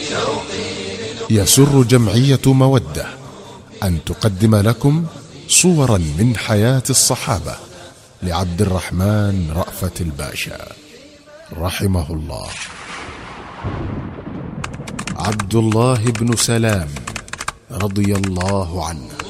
يسر جمعية مودة أن تقدم لكم صورا من حياة الصحابة لعبد الرحمن رأفت الباشا رحمه الله. عبد الله بن سلام رضي الله عنه